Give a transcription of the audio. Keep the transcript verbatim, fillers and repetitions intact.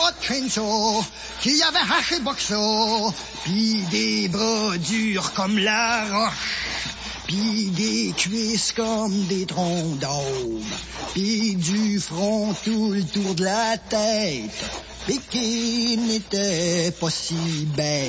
pas de chainsaw, qui avait haché boxo, pis des bras durs comme la roche, pis des cuisses comme des troncs d'aube, pis du front tout le tour de la tête, pis qui n'était pas si bête.